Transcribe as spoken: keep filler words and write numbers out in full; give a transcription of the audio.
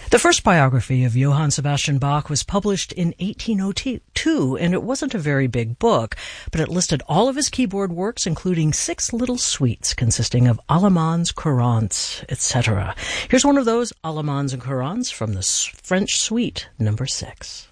The first biography of Johann Sebastian Bach was published in eighteen oh two, and it wasn't a very big book, but it listed all of his keyboard works, including six little suites consisting of Allemands, Courants, et cetera. Here's one of those Allemands and Courants from the French Suite number six.